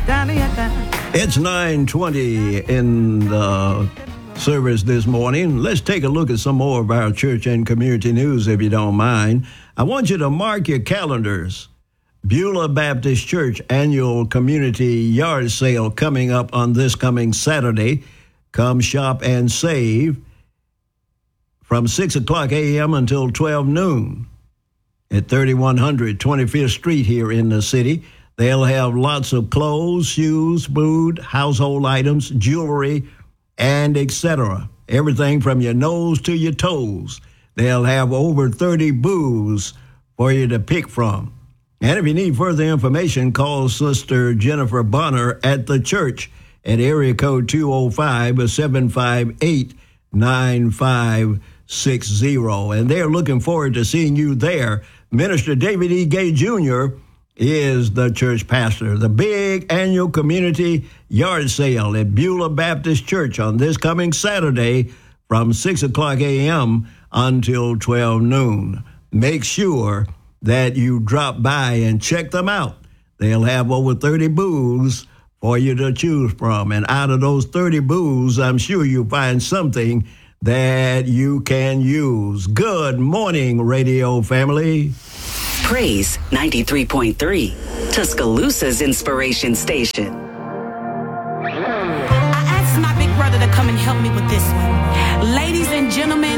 It's 9:20 in the service this morning. Let's take a look at some more of our church and community news, if you don't mind. I want you to mark your calendars. Beulah Baptist Church annual community yard sale coming up on this coming Saturday. Come shop and save from 6 o'clock a.m. until 12 noon at 3100 25th Street here in the city. They'll have lots of clothes, shoes, food, household items, jewelry, and etc. Everything from your nose to your toes. They'll have over 30 booths for you to pick from. And if you need further information, call Sister Jennifer Bonner at the church at area code 205-758-9560. And they're looking forward to seeing you there. Minister David E. Gay Jr. is the church pastor. The big annual community yard sale at Beulah Baptist Church on this coming Saturday from 6 o'clock a.m. until 12 noon. Make sure that you drop by and check them out. They'll have over 30 booths for you to choose from. And out of those 30 booths, I'm sure you'll find something that you can use. Good morning, radio family. Praise 93.3, Tuscaloosa's inspiration station. I asked my big brother to come and help me with this one. Ladies and gentlemen,